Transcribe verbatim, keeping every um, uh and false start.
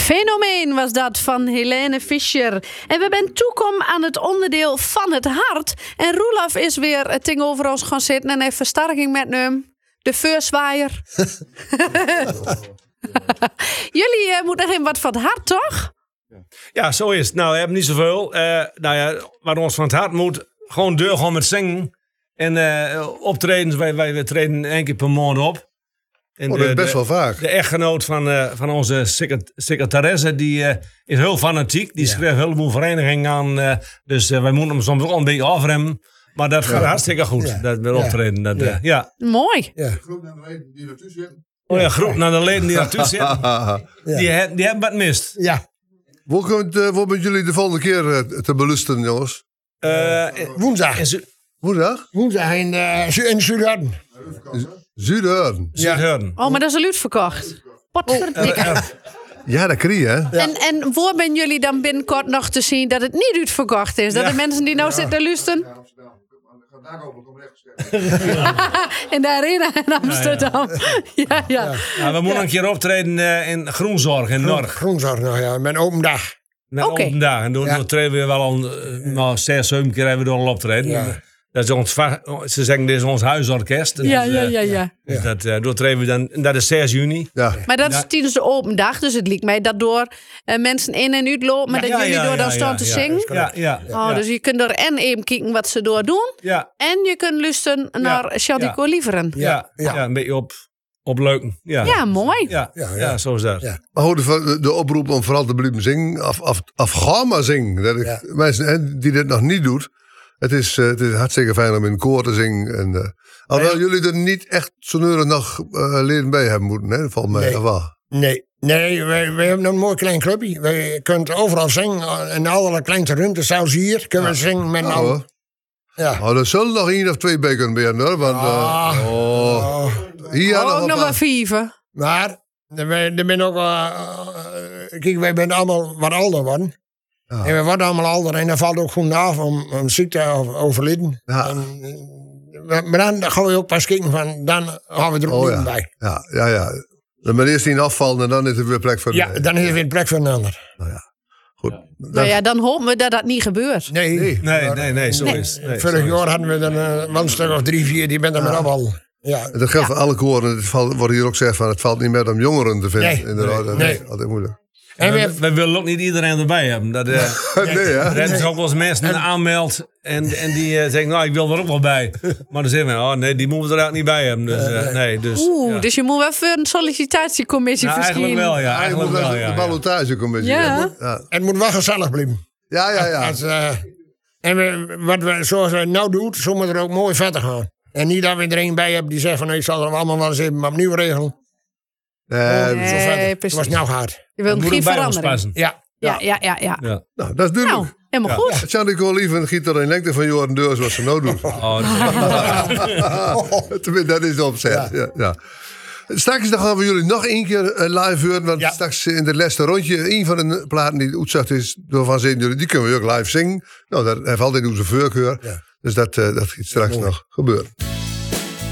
Fenomeen was dat van Helene Fischer. En we zijn toekom aan het onderdeel van het hart. En Roelof is weer het ding over ons gaan zitten en heeft versterking met hem. De vuurzwaaier. Jullie uh, moeten nog even wat van het hart, toch? Ja, zo is het. Nou, we hebben niet zoveel. Uh, nou ja, wat ons van het hart moet, gewoon deur gaan met zingen. En uh, optredens, wij, wij treden één keer per maand op. En oh, dat is best de, wel vaak. De echtgenoot van, uh, van onze secretaresse, die uh, is heel fanatiek. Die ja. schreef een heleboel verenigingen aan. Uh, dus uh, wij moeten hem soms ook al een beetje afremmen. Maar dat gaat ja. hartstikke goed, ja. dat we optreden. Dat, ja. Uh, ja. Mooi. Ja. Groet naar de leden die ertussen zitten. Oh ja, groet naar de leden die ertussen zitten. ja. Die, he, die hebben wat mist. Ja. Waar kunt, uh, waar ben jullie de volgende keer uh, te belusten, jongens? Uh, woensdag. In Woensdag? Woensdag in, uh, in Zuid-Hurden. Zuid-Hurden. Zuid-Hurden. Oh, maar dat is een uitverkocht. Potverdikke. Oh, uh, uh, ja, dat krie je, hè? Ja. En, en waar ben jullie dan binnenkort nog te zien dat het niet uitverkocht is? Dat ja. de mensen die nou ja. zitten te luisteren... in de arena in Amsterdam. Ja, ja. ja. ja. ja we moeten ja. een keer optreden uh, in Groenzorg in Norg. Groenzorg, nou ja, met een open dag. Met een okay. open dag. En toen ja. treden we wel al uh, nou, zes, zeven keer hebben we door al optreden. Ja. Dat is ons, ze zeggen, dit is ons huisorkest. Dus, ja, ja, ja, ja. Dus dat, uh, door treden we dan, dat is zes juni. Ja. Maar dat is tijdens de open dag, dus het lijkt mij dat door uh, mensen in en uit lopen, maar ja, dat ja, jullie ja, door dan ja, staan ja, te ja, zingen. Ja, ja, ja, oh, dus je kunt er en even kijken wat ze door doen, ja. en je kunt luisteren naar Shadico ja. Lieveren. Ja, ja. ja, een beetje op, op leuken. Ja. ja, mooi. Ja, ja, ja. ja zo is dat. Ja. Maar de, de oproep om vooral te blijven zingen, af, af, af ga maar zingen. Dat ik, ja. Mensen die dit nog niet doet. Het is, uh, het is hartstikke fijn om in koor te zingen. En, uh, alhoewel ja. jullie er niet echt zo neurig nog uh, leren bij hebben moeten, hè? Volgens mij, nee. of wel? Nee, nee wij, wij hebben een mooi klein clubje. We kunnen overal zingen. In alle kleinste ruimtes, zelfs hier, kunnen ja. we zingen met oh, al. Ja. Oh, er zullen nog één of twee bij kunnen werden, hoor. Want, ah, uh, oh, oh. Hier oh, nog ook nog wel vijven. Maar, er ben ook, uh, kijk, wij zijn allemaal wat ouder worden. Ja. En we worden allemaal ouder en dat valt ook goed af om, om ziekte of overlijden. Ja. En, maar dan gaan we ook pas kijken van, dan gaan we er ook oh, niet ja. bij. Ja, ja, ja. Dan eerst die afvallen en dan is er weer plek voor Ja, dan is er weer plek voor een ander. Nou ja, goed. Ja. Dan... Nou ja, dan hopen we dat dat niet gebeurt. Nee, nee, nee, nee, nee zo nee. is nee, Vorig zo jaar is. hadden we er uh, wel een stuk of drie, vier, die bent er ja. maar al. Ja. Dat geldt ja. voor alle koren. Het valt, wordt hier ook gezegd van, het valt niet meer om jongeren te vinden. Nee, inderdaad, nee, nee. nee. Altijd moeilijk. En we, we willen ook niet iedereen erbij hebben. Dat, uh, nee, nee, hè? Er zijn ook wel eens mensen die aanmeldt en, en die uh, zeggen, nou, ik wil er ook wel bij. Maar dan zeggen we, oh nee, die moeten we er eigenlijk niet bij hebben. Dus, uh, nee, dus, Oeh, ja. dus je moet wel voor een sollicitatiecommissie nou, verschijnen. Eigenlijk wel, ja. Eigenlijk wel, wel, ja. ja. De ballotagecommissie. Ja. Ja. Ja. Het moet wel gezellig blijven. Ja, ja, ja. Als, uh, en we, wat we, zoals we nou doen, zo moet er ook mooi verder gaan. En niet dat we er een bij hebben die zegt van, nou, ik zal er allemaal wel eens even opnieuw regelen. Nee, nee zo verder. precies. Het was nou hard. Je wilt geen verandering. Ja. Ja, ja, ja, ja. ja. Nou, dat is duidelijk. Nou, helemaal ja. goed. Het zou ik wel liever giet er een lengte van Joran Deur zoals ze nou doen. Oh, nee. Dat is opzet. Ja. Ja, ja. Straks dan gaan we jullie nog één keer live horen. Want ja. straks in het laatste rondje, een van de platen die uitzag is, door van zin jullie, die kunnen we ook live zingen. Nou, dat heeft altijd onze voorkeur. Ja. Dus dat, uh, dat gaat straks Mooi. nog gebeuren.